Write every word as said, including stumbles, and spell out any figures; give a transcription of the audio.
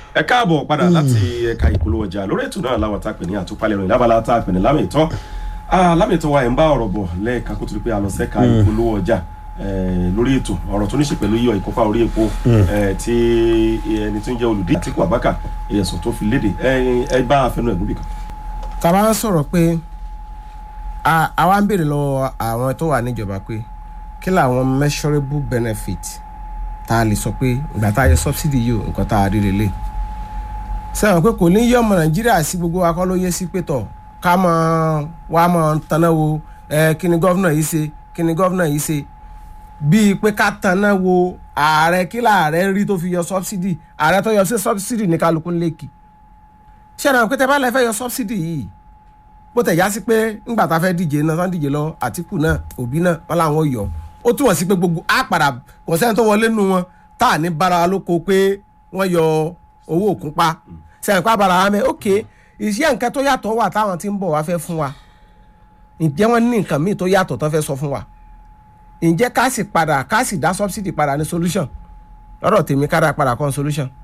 ẹ káàbọ̀ padà láti ẹ̀ka ìpolówó ọjà lórí ètò náà láwọn tá a pè ní àtúpalẹ̀ ìròyìn lábala tá a pè ní lámì ìtọ́ lámì ìtọ́ wa ẹ̀ ń bá ọ̀rọ̀ bọ̀ lẹ́ẹ̀ka kó tó di pé a lọ sẹ́ka ìpolówó ọjà lórí ètò ọ̀rọ̀ tó ní ṣe pẹ̀lú yíyọ ìkópa orí epo tí ẹni tó ń jẹ́ olùdíje Àtíkù Abubakar ẹ̀sùn tó fi léde ẹ bá afẹnú ẹ̀gún bìkan. tá bá ń sọ̀rọ̀ pé àwa ń béèrè lọ́wọ́ àwọn tó wà níjọba pé kí làwọn measurable benefit tá a lè sọ pé ìgbà tá a yẹ subsidy yìí nǹkan tá a rí relé sẹ́wọ̀n pé kò ní yí ọmọ Nàìjíríà sí gbogbo akọ́ ló yẹ sí pé tọ̀ ká mọ wá mọ tanná wo kí ni gọ́vnà yìí ṣe kí ni gọ́vnà yìí ṣe bíi pé ká tanná wo ààrẹ kí láàrẹ rí tó fi yọ subsidy ààrẹ tó yọ sí subsidy ní kálukú lẹ́kì ṣẹ́nà pé tẹ́ bá lẹ fẹ́ yọ subsidy yìí bó tẹ̀ já sí pé ńgbà tá a fẹ́ díje náà sán díje lọ Àtíkù náà Òbí náà wọn làwọn yọ ó túmọ̀ sí pé gbogbo á padà kò sẹ́ni tó wọlé nu wọn tá à ní bára lóko pé wọ́n yọ owó òkun pa sẹ́yìn pa bára wa mẹ́ ok iṣẹ́ nǹkan tó yàtọ̀ wà táwọn tí ń bọ̀ wá fẹ́ fún wa ǹjẹ́ wọ́n ní nǹkan míì tó yàtọ̀ tó fẹ́ sọ fún wa ǹjẹ́ ká sì padà ká sì dá subsidy padà ní solution lọ́dọ̀ tèmi ká dá padà kan solution